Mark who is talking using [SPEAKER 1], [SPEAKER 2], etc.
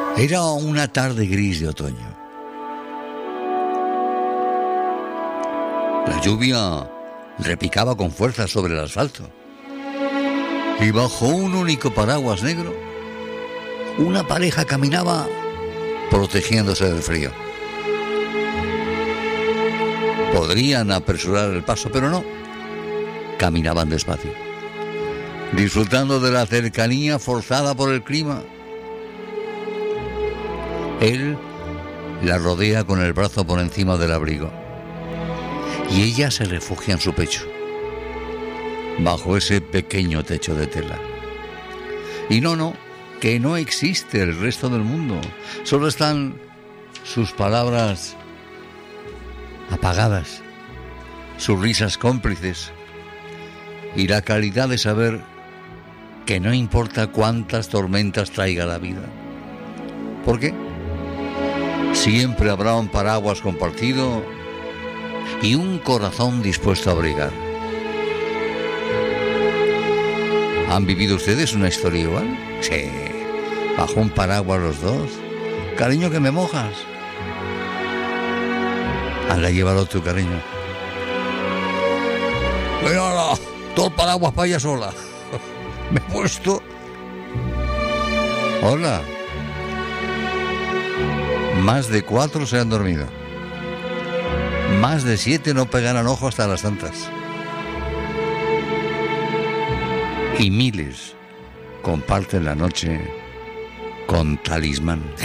[SPEAKER 1] Era una tarde gris de otoño. La lluvia repicaba con fuerza sobre el asfalto. Y bajo un único paraguas negro, una pareja caminaba protegiéndose del frío. Podrían apresurar el paso, pero no. Caminaban despacio, disfrutando de la cercanía forzada por el clima. Él la rodea con el brazo por encima del abrigo y ella se refugia en su pecho, bajo ese pequeño techo de tela. Y no, que no existe el resto del mundo. Solo están sus palabras apagadas, sus risas cómplices y la claridad de saber que no importa cuántas tormentas traiga la vida. ¿Por qué? Siempre habrá un paraguas compartido y un corazón dispuesto a abrigar. ¿Han vivido ustedes una historia igual? Sí, bajo un paraguas los dos. Cariño, que me mojas. Anda, llévalo tú, cariño. Bueno, todo el paraguas para ella sola. Me he puesto. Hola. Más de 4 se han dormido. Más de 7 no pegarán ojo hasta las tantas. Y miles comparten la noche con Talismán.